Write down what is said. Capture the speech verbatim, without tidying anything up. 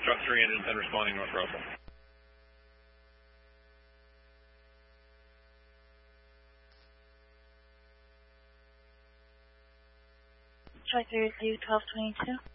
Truck three, engine ten responding North Russell. Truck three, review twelve twenty-two.